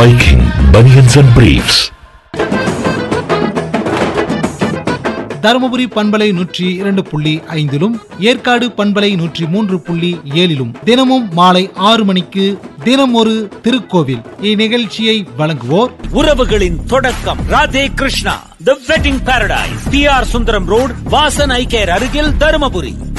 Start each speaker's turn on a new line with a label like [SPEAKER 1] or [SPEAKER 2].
[SPEAKER 1] Viking Bunions and Briefs.
[SPEAKER 2] Dharmapuri பண்பலை 102.5 ஏற்காடு பண்பலை 103.7 தினமும் மாலை 6 மணிக்கு தினம் ஒரு திருக்கோவில். இந்நிகழ்ச்சியை வழங்குவோர்
[SPEAKER 3] உறவுகளின் தொடக்கம் ராதே கிருஷ்ணா தி wedding Paradise, PR Sundaram road, Vasan ஐ கேர் அருகில், தருமபுரி.